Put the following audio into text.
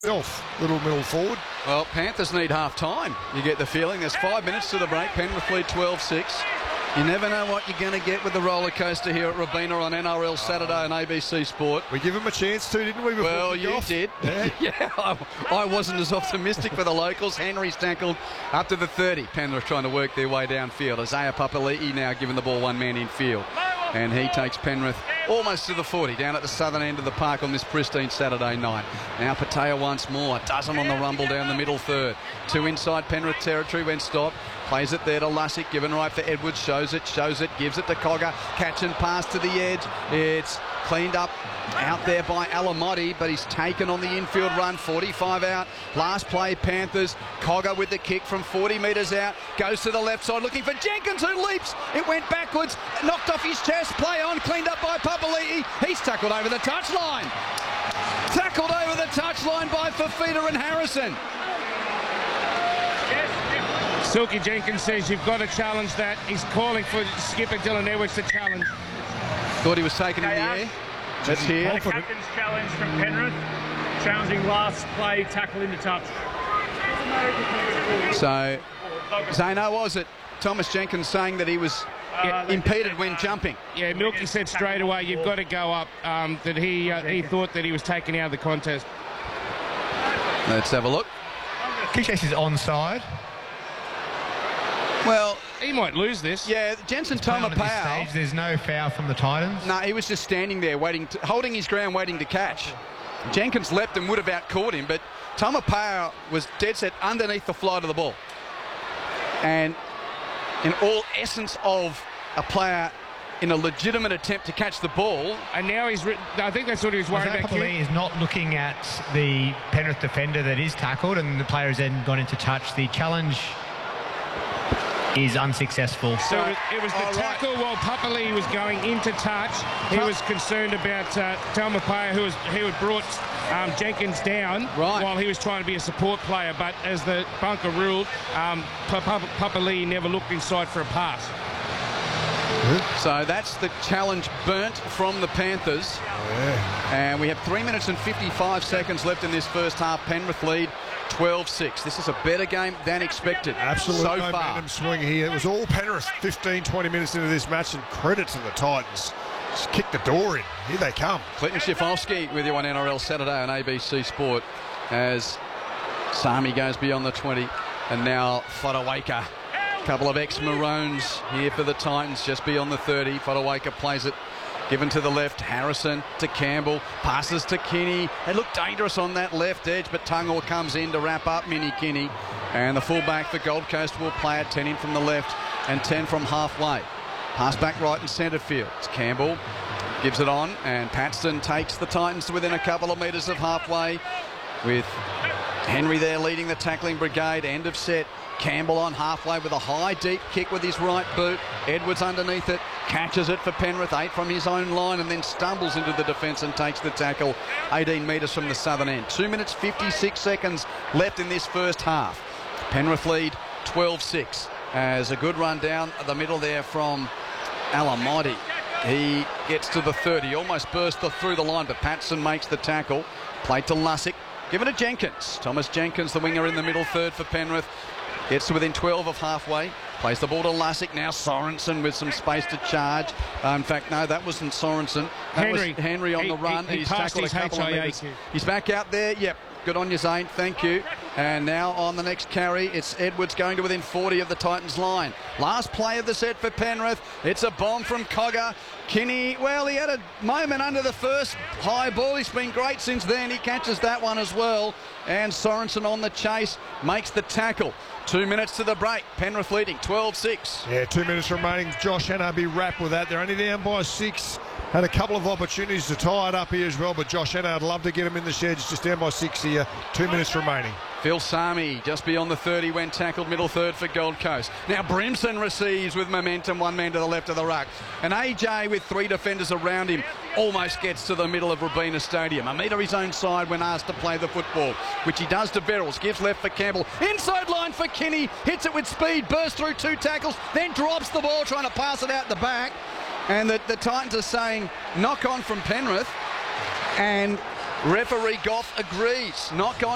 little middle forward. Well, Panthers need half-time. You get the feeling. There's 5 minutes to the break. Penrith lead 12-6. You never know what you're going to get with the roller coaster here at Robina on NRL Saturday on ABC Sport. We give them a chance to, didn't we? Well, you did. Yeah, I wasn't as optimistic for the locals. Henry's tackled up to the 30. Penrith trying to work their way downfield. Isaiah Papali'i now giving the ball one man in field. And he takes Penrith almost to the 40, down at the southern end of the park on this pristine Saturday night. Now Patea once more, a dozen on the rumble down the middle third. Two inside Penrith territory when stopped. Plays it there to Lussick, given right for Edwards, shows it, gives it to Cogger. Catch and pass to the edge. It's cleaned up out there by Alamotti, but he's taken on the infield run, 45 out. Last play, Panthers. Cogger with the kick from 40 metres out. Goes to the left side, looking for Jenkins, who leaps. It went backwards, knocked off his chest. Play on, cleaned up by Papali'i. He's tackled over the touchline. Tackled over the touchline by Fifita and Harrison. Silky Jenkins says you've got to challenge that. He's calling for skipper Dylan Edwards to challenge. Thought he was taken in the air. That's here. The captain's challenge from Penrith, challenging last play, tackle into touch. So, Zano, was it Thomas Jenkins saying that he was impeded when jumping? Yeah, Milky said straight away, you've got to go up, that he thought that he was taken out of the contest. Let's have a look. Kick chase is onside. Well, he might lose this. Yeah, Jensen Tomapau. There's no foul from the Titans. No, he was just standing there holding his ground, waiting to catch. Jenkins leapt and would have out-caught him, but Tomapau was dead set underneath the flight of the ball. And in all essence of a player in a legitimate attempt to catch the ball. And now I think that's what he was worried about. Papali'i is not looking at the Penrith defender that is tackled, and the player has then gone into touch. The challenge is unsuccessful. So it was the tackle while Papali'i was going into touch. He was concerned about Tomapau, who had brought Jenkins down while he was trying to be a support player. But as the bunker ruled, Papali'i never looked inside for a pass. So that's the challenge burnt from the Panthers. And we have 3 minutes and 55 seconds left in this first half. Penrith lead 12-6. This is a better game than expected. Absolute so momentum swing here. It was all Penrith 15-20 minutes into this match, and credit to the Titans. Just kick the door in. Here they come. Clinton Schiffolski with you on NRL Saturday on ABC Sport as Sami goes beyond the 20. And now Fotuaika. Couple of ex-Maroons here for the Titans, just beyond the 30. Fotuaika plays it, given to the left. Harrison to Campbell, passes to Kinney. They look dangerous on that left edge, but Tungor comes in to wrap up Mini Kinney. And the fullback for Gold Coast will play it, 10 in from the left and 10 from halfway. Pass back right in centre field. It's Campbell, gives it on, and Paxton takes the Titans to within a couple of metres of halfway, with Henry there leading the tackling brigade. End of set. Campbell on halfway with a high, deep kick with his right boot. Edwards underneath it, catches it for Penrith, 8 from his own line, and then stumbles into the defence and takes the tackle 18 metres from the southern end. 2 minutes 56 seconds left in this first half. Penrith lead 12-6 as a good run down the middle there from Alamotti. He gets to the 30, almost burst through the line, but Patson makes the tackle. Played to Lussick, given to Jenkins. Thomas Jenkins, the winger in the middle third for Penrith. Gets to within 12 of halfway. Plays the ball to Lussick. Now Sorensen with some space to charge. In fact, no, that wasn't Sorensen. That was Henry on the run. He's tackled a couple of metres. He's back out there. Yep. Good on you, Zane. Thank you. And now on the next carry, it's Edwards going to within 40 of the Titans line. Last play of the set for Penrith. It's a bomb from Cogger. Kinney, well, he had a moment under the first high ball. He's been great since then. He catches that one as well. And Sorensen on the chase makes the tackle. 2 minutes to the break. Penrith leading 12-6. Yeah, 2 minutes remaining. Josh Hannah be wrapped with that. They're only down by 6. Had a couple of opportunities to tie it up here as well, but Josh Hannah, I'd love to get him in the shed. He's just down by 6 here. 2 minutes remaining. Phil Sami just beyond the 30 when tackled, middle third for Gold Coast. Now Brimson receives with momentum, one man to the left of the ruck. And AJ with 3 defenders around him almost gets to the middle of Robina Stadium. A metre his own side when asked to play the football, which he does to Verrills. Gives left for Campbell. Inside line for Kinney. Hits it with speed, bursts through 2 tackles, then drops the ball trying to pass it out the back. And the Titans are saying knock on from Penrith. And referee Goff agrees. Knock on.